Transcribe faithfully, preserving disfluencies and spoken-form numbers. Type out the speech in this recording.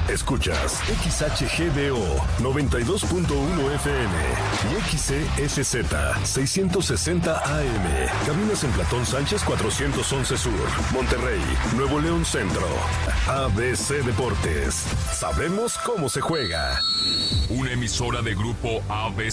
Escuchas X H G D O noventa y dos punto uno F M y X C S Z seiscientos sesenta A M. Cabinas en Platón Sánchez cuatrocientos once Sur, Monterrey, Nuevo León Centro. A B C Deportes. Sabemos cómo se juega. Una emisora de Grupo A B C.